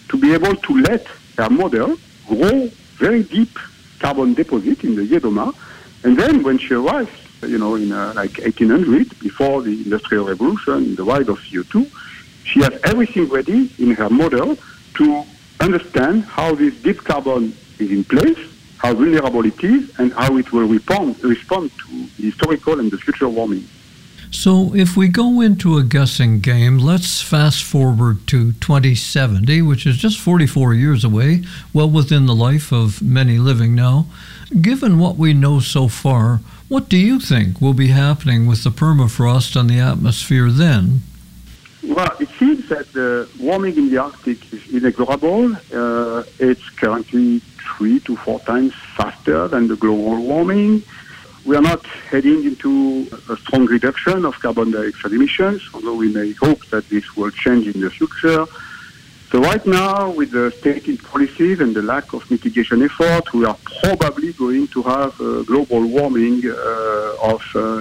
to be able to let their model grow very deep carbon deposit in the Yedoma. And then when she arrives, in like 1800, before the Industrial Revolution, the rise of CO2, she has everything ready in her model to understand how this deep carbon is in place, how vulnerable it is, and how it will respond to the historical and the future warming. So if we go into a guessing game, let's fast forward to 2070, which is just 44 years away, well within the life of many living now. Given what we know so far, what do you think will be happening with the permafrost and the atmosphere then? Well, it seems that the warming in the Arctic is inexorable. It's currently 3 to 4 times faster than the global warming. We are not heading into a strong reduction of carbon dioxide emissions, although we may hope that this will change in the future. So right now, with the stated policies and the lack of mitigation effort, we are probably going to have a global warming of,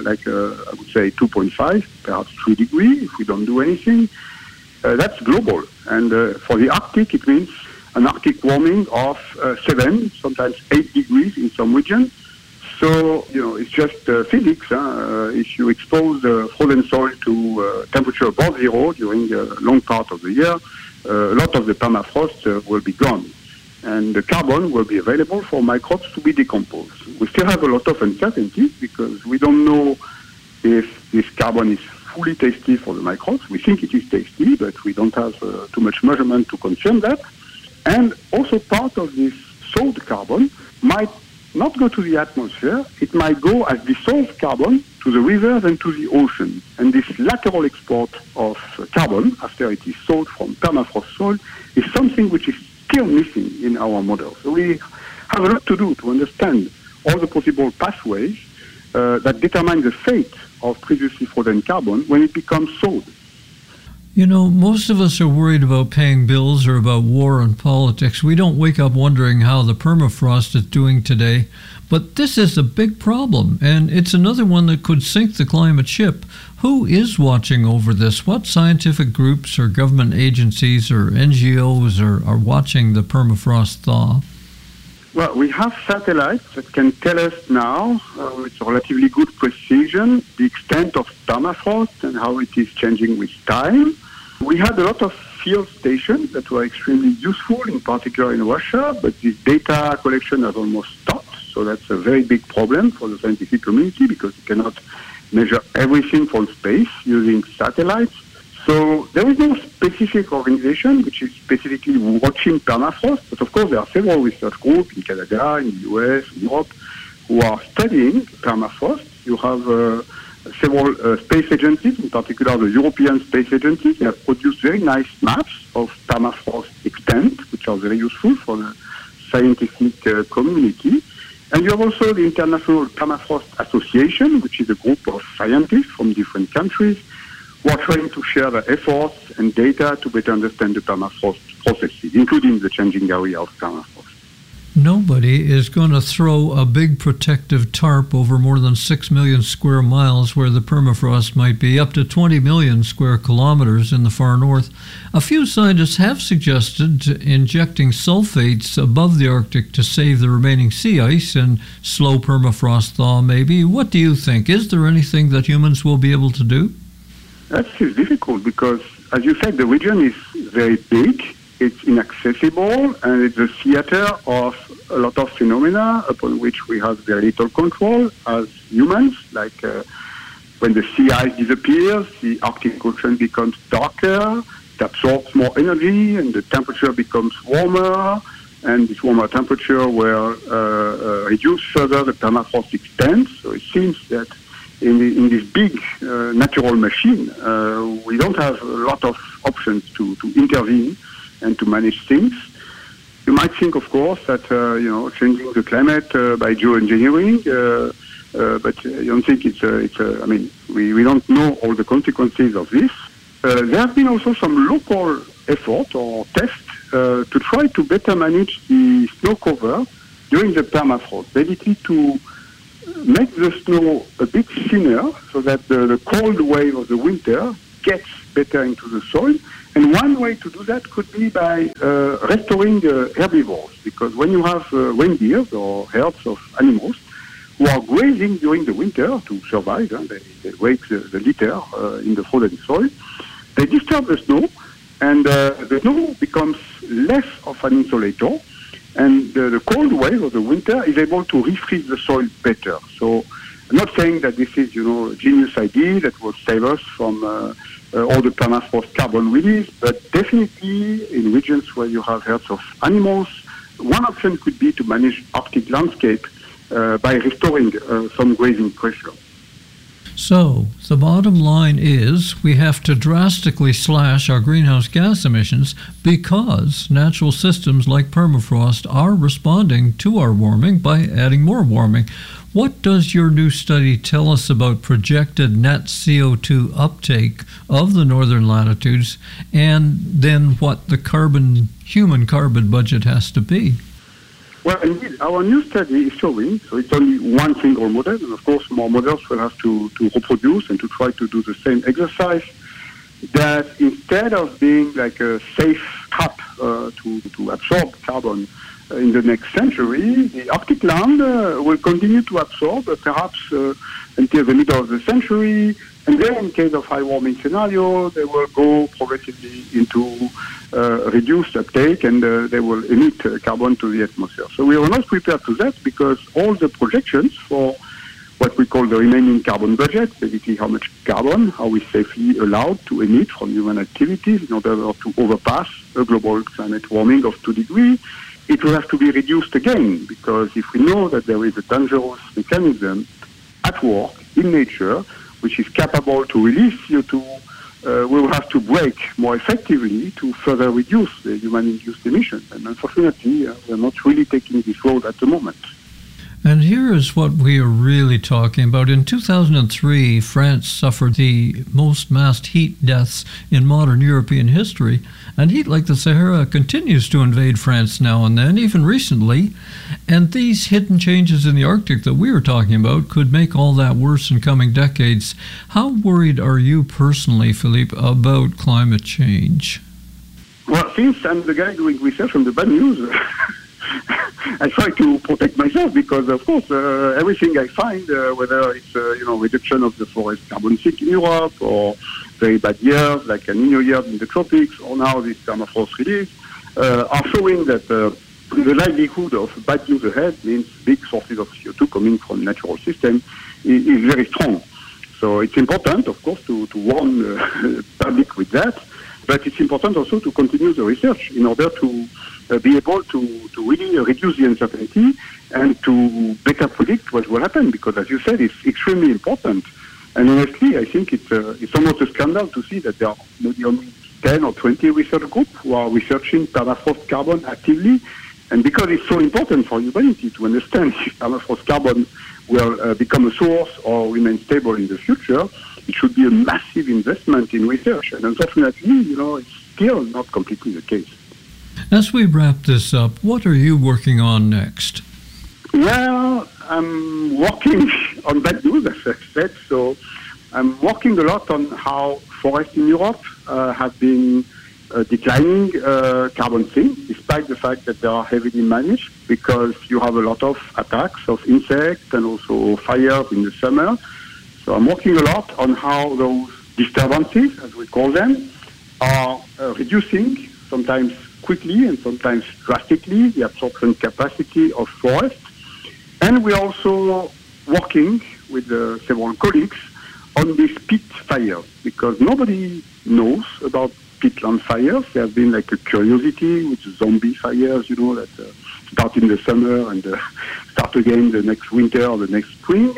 I would say, 2.5, perhaps 3 degrees if we don't do anything. That's global. And for the Arctic, it means an Arctic warming of 7, sometimes 8 degrees in some regions. So, it's just physics. If you expose the frozen soil to temperature above zero during a long part of the year, a lot of the permafrost will be gone. And the carbon will be available for microbes to be decomposed. We still have a lot of uncertainty because we don't know if this carbon is fully tasty for the microbes. We think it is tasty, but we don't have too much measurement to confirm that. And also part of this sold carbon might not go to the atmosphere. It might go as dissolved carbon to the rivers and to the ocean. And this lateral export of carbon, after it is sold from permafrost soil, is something which is still missing in our model. So we have a lot to do to understand all the possible pathways that determine the fate of previously frozen carbon when it becomes sold. Most of us are worried about paying bills or about war and politics. We don't wake up wondering how the permafrost is doing today. But this is a big problem, and it's another one that could sink the climate ship. Who is watching over this? What scientific groups or government agencies or NGOs are watching the permafrost thaw? Well, we have satellites that can tell us now, with relatively good precision, the extent of permafrost and how it is changing with time. We had a lot of field stations that were extremely useful, in particular in Russia, but this data collection has almost stopped. So that's a very big problem for the scientific community because you cannot measure everything from space using satellites. So there is no specific organization which is specifically watching permafrost, but of course there are several research groups in Canada, in the US, in Europe, who are studying permafrost. You have several space agencies, in particular the European Space Agency. They have produced very nice maps of permafrost extent, which are very useful for the scientific community. And you have also the International Permafrost Association, which is a group of scientists from different countries who are trying to share their efforts and data to better understand the permafrost processes, including the changing area of permafrost. Nobody is going to throw a big protective tarp over more than 6 million square miles where the permafrost might be, up to 20 million square kilometers in the far north. A few scientists have suggested injecting sulfates above the Arctic to save the remaining sea ice and slow permafrost thaw maybe. What do you think? Is there anything that humans will be able to do? That's difficult because, as you said, the region is very big. It's inaccessible, and it's a theater of a lot of phenomena upon which we have very little control as humans, like when the sea ice disappears, the Arctic Ocean becomes darker, it absorbs more energy, and the temperature becomes warmer, and this warmer temperature will reduce further the permafrost extent. So it seems that in this big natural machine, we don't have a lot of options to intervene and to manage things. You might think, of course, that changing the climate by geoengineering, but I don't think we don't know all the consequences of this. There have been also some local effort or tests to try to better manage the snow cover during the permafrost, basically to make the snow a bit thinner so that the cold wave of the winter gets better into the soil, And one way to do that could be by restoring herbivores, because when you have reindeers or herds of animals who are grazing during the winter to survive, they wake the litter in the frozen soil, they disturb the snow, and the snow becomes less of an insulator, and the cold wave of the winter is able to refreeze the soil better. So I'm not saying that this is, a genius idea that will save us from all the permafrost carbon release, but definitely in regions where you have herds of animals, one option could be to manage Arctic landscape by restoring some grazing pressure. So, the bottom line is we have to drastically slash our greenhouse gas emissions because natural systems like permafrost are responding to our warming by adding more warming. What does your new study tell us about projected net CO2 uptake of the northern latitudes, and then what the human carbon budget has to be? Well, indeed, our new study is showing, so it's only one single model, and of course more models will have to reproduce and to try to do the same exercise, that instead of being like a safe trap to absorb carbon in the next century, the Arctic land will continue to absorb perhaps until the middle of the century, and then in case of high warming scenario, they will go progressively into reduced uptake, and they will emit carbon to the atmosphere. So we are not prepared to that because all the projections for what we call the remaining carbon budget, basically how much carbon are we safely allowed to emit from human activities in order to overpass a global climate warming of 2 degrees, it will have to be reduced again, because if we know that there is a dangerous mechanism at work in nature which is capable to release CO2, we will have to brake more effectively to further reduce the human-induced emissions. And unfortunately, we are not really taking this road at the moment. And here is what we are really talking about. In 2003, France suffered the most mass heat deaths in modern European history. And heat like the Sahara continues to invade France now and then, even recently. And these hidden changes in the Arctic that we were talking about could make all that worse in coming decades. How worried are you personally, Philippe, about climate change? Well, since I'm the guy doing research on the bad news, I try to protect myself because, of course, everything I find, whether it's reduction of the forest carbon sink in Europe, or very bad years like El Niño years in the tropics, or now this permafrost release, are showing that the likelihood of bad news ahead means big sources of CO2 coming from natural system is very strong. So it's important, of course, to warn the public with that, but it's important also to continue the research in order to be able to really reduce the uncertainty and to better predict what will happen, because, as you said, it's extremely important. And honestly, I think it's almost a scandal to see that there are maybe only 10 or 20 research groups who are researching permafrost carbon actively. And because it's so important for humanity to understand if permafrost carbon will become a source or remain stable in the future, it should be a massive investment in research. And unfortunately, it's still not completely the case. As we wrap this up, what are you working on next? Well, I'm working on bad news, as I said. So I'm working a lot on how forests in Europe have been declining carbon sinks, despite the fact that they are heavily managed, because you have a lot of attacks of insects and also fires in the summer. So I'm working a lot on how those disturbances, as we call them, are reducing, sometimes quickly and sometimes drastically, the absorption capacity of forests. And we're also working with several colleagues on these peat fires, because nobody knows about peatland fires. There have been like a curiosity with zombie fires, that start in the summer and start again the next winter or the next spring.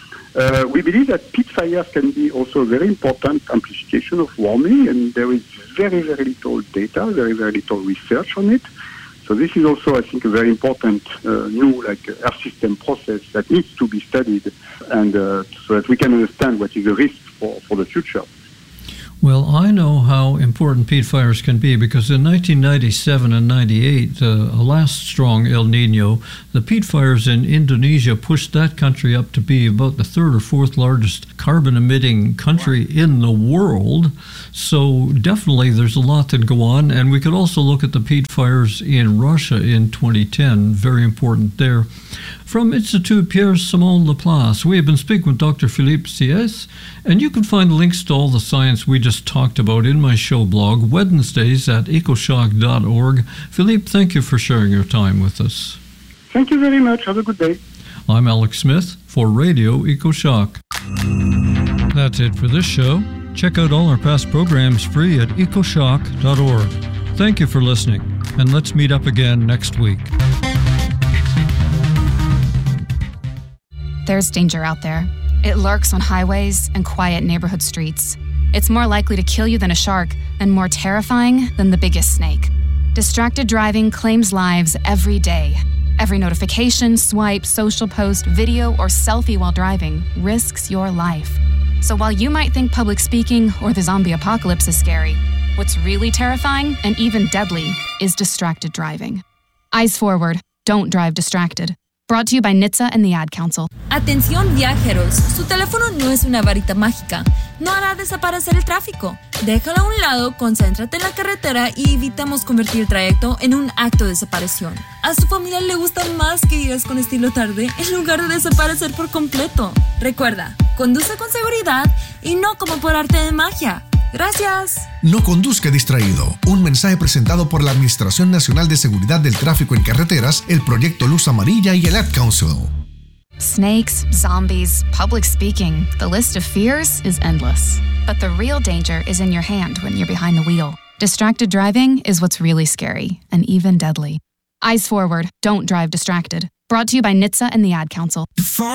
We believe that peat fires can be also a very important amplification of warming, and there is very, very little data, very, very little research on it. So this is also, I think, a very important new Earth system process that needs to be studied, and so that we can understand what is the risk for the future. Well, I know how important peat fires can be because in 1997 and 98, a last strong El Nino, the peat fires in Indonesia pushed that country up to be about the third or fourth largest carbon-emitting country in the world. So definitely there's a lot that go on. And we could also look at the peat fires in Russia in 2010, very important there. From Institut Pierre-Simon Laplace, we have been speaking with Dr. Philippe Sieyès, and you can find links to all the science we just talked about in my show blog, Wednesdays at ecoshock.org. Philippe, thank you for sharing your time with us. Thank you very much. Have a good day. I'm Alex Smith for Radio EcoShock. That's it for this show. Check out all our past programs free at ecoshock.org. Thank you for listening, and let's meet up again next week. There's danger out there. It lurks on highways and quiet neighborhood streets. It's more likely to kill you than a shark and more terrifying than the biggest snake. Distracted driving claims lives every day. Every notification, swipe, social post, video, or selfie while driving risks your life. So while you might think public speaking or the zombie apocalypse is scary, what's really terrifying and even deadly is distracted driving. Eyes forward, don't drive distracted. Brought to you by NHTSA and the Ad Council. Atención viajeros, su teléfono no es una varita mágica, no hará desaparecer el tráfico. Déjalo a un lado, concéntrate en la carretera y evitamos convertir el trayecto en un acto de desaparición. A su familia le gusta más que vivas con estilo tarde en lugar de desaparecer por completo. Recuerda, conduce con seguridad y no como por arte de magia. Gracias. No conduzca distraído. Un mensaje presentado por la Administración Nacional de Seguridad del Tráfico en Carreteras, el Proyecto Luz Amarilla y el Ad Council. Snakes, zombies, public speaking. The list of fears is endless. But the real danger is in your hand when you're behind the wheel. Distracted driving is what's really scary and even deadly. Eyes forward, don't drive distracted. Brought to you by NHTSA and the Ad Council.